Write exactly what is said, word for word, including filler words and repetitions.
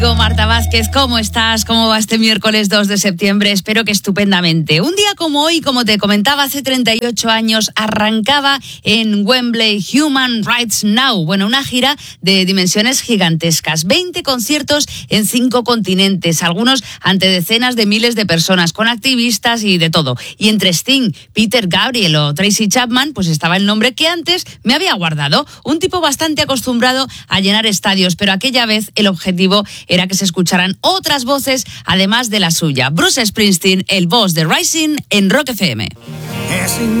Marta Vázquez, ¿cómo estás? ¿Cómo va este miércoles dos de septiembre? Espero que estupendamente. Un día como hoy, como te comentaba, hace treinta y ocho años arrancaba en Wembley Human Rights Now. Bueno, una gira de dimensiones gigantescas. veinte conciertos en cinco continentes, algunos ante decenas de miles de personas, con activistas y de todo. Y entre Sting, Peter Gabriel o Tracy Chapman, pues estaba el nombre que antes me había guardado. Un tipo bastante acostumbrado a llenar estadios, pero aquella vez el objetivo era que se escucharan otras voces además de la suya. Bruce Springsteen, el boss de Rising en Rock F M.